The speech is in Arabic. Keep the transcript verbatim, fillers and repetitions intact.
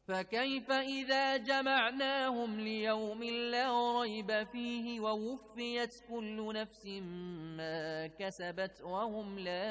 فكيف إذا جمعناهم ليوم لا ريب فيه ووفيت كل نفس ما كسبت وهم لا